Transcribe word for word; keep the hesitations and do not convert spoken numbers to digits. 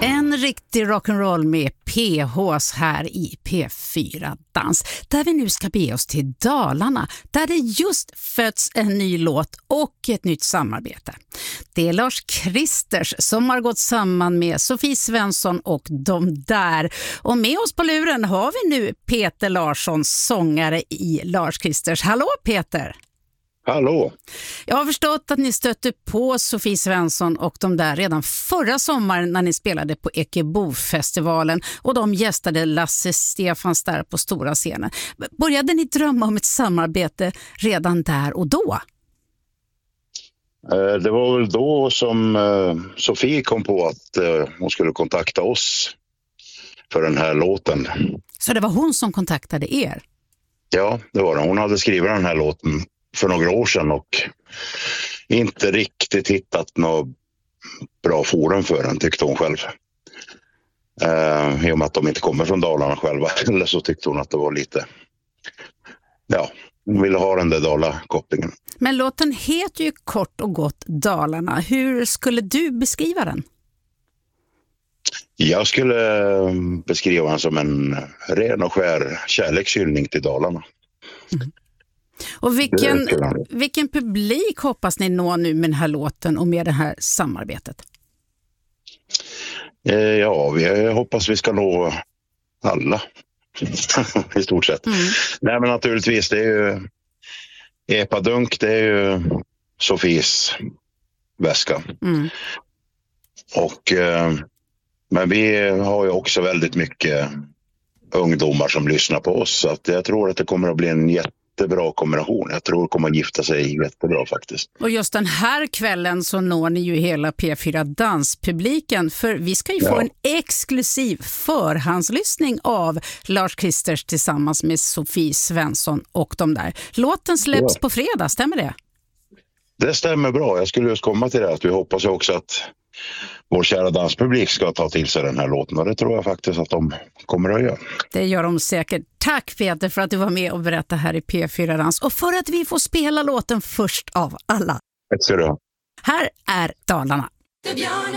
En riktig rock'n'roll med P H:s här i P fyra Dans, där vi nu ska be oss till Dalarna, där det just föds en ny låt och ett nytt samarbete. Det är Lars Kristers som har gått samman med Sofie Svensson och de där. Och med oss på luren har vi nu Peter Larsson, sångare i Lars Kristers. Hallå Peter! Hallå! Jag har förstått att ni stötte på Sofie Svensson och de där redan förra sommaren när ni spelade på Ekebofestivalen och de gästade Lasse Stefans där på stora scenen. Började ni drömma om ett samarbete redan där och då? Det var väl då som Sofie kom på att hon skulle kontakta oss för den här låten. Så det var hon som kontaktade er? Ja, det var det. Hon hade skrivit den här låten för några år sedan och inte riktigt hittat något bra forum för den, tyckte hon själv. Uh, I och med att de inte kommer från Dalarna själva. Eller så tyckte hon att det var lite... Ja, hon ville ha den där Dala-kopplingen. Men låten heter ju kort och gott Dalarna. Hur skulle du beskriva den? Jag skulle beskriva den som en ren och skär kärlekshyllning till Dalarna. Mm. Och vilken, vilken publik hoppas ni nå nu med den här låten och med det här samarbetet? Eh, ja, vi hoppas vi ska nå alla i stort sett. Mm. Nej, men naturligtvis, det är ju Epadunk, det är ju Sofies väska. Mm. Och eh, men vi har ju också väldigt mycket ungdomar som lyssnar på oss, så att jag tror att det kommer att bli en jätte jättebra kombination. Jag tror det kommer att gifta sig jättebra faktiskt. Och just den här kvällen så når ni ju hela P fyra Danspubliken, för vi ska ju få ja. en exklusiv förhandslyssning av Lars Kristers tillsammans med Sofie Svensson och de där. Låten släpps ja. på fredag, stämmer det? Det stämmer bra. Jag skulle just komma till det att vi hoppas också att vår kära danspublik ska ta till sig den här låten, och det tror jag faktiskt att de kommer att göra. Det gör de säkert. Tack Peter för att du var med och berättade här i P fyra Dans och för att vi får spela låten först av alla. Tack ska du ha. Här är Dalarna.